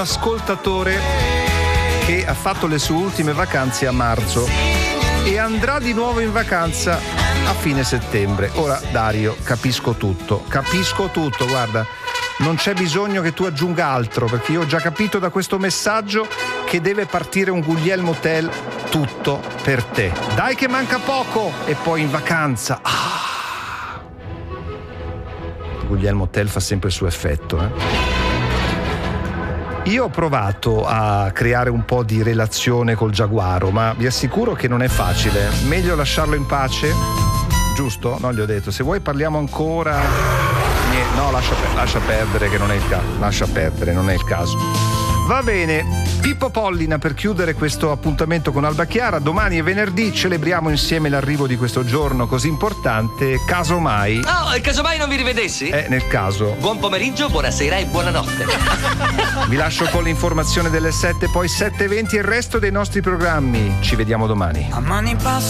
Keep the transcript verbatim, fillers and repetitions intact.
ascoltatore che ha fatto le sue ultime vacanze a marzo e andrà di nuovo in vacanza a fine settembre. Ora, Dario, capisco tutto, capisco tutto, guarda, non c'è bisogno che tu aggiunga altro, perché io ho già capito da questo messaggio che deve partire un Guglielmo Tell tutto per te. Dai che manca poco e poi in vacanza. Ah. Guglielmo Tell fa sempre il suo effetto, eh. Io ho provato a creare un po' di relazione col giaguaro, ma vi assicuro che non è facile. Meglio lasciarlo in pace, giusto? No, gli ho detto, se vuoi parliamo ancora. No, lascia, lascia perdere che non è il caso. Lascia perdere, non è il caso. Va bene, Pippo Pollina per chiudere questo appuntamento con Alba Chiara. Domani è venerdì, celebriamo insieme l'arrivo di questo giorno così importante. Casomai. Oh, casomai non vi rivedessi? Eh, nel caso. Buon pomeriggio, buonasera e buonanotte. Vi lascio con l'informazione delle sette, poi sette e venti il resto dei nostri programmi. Ci vediamo domani. A mani basse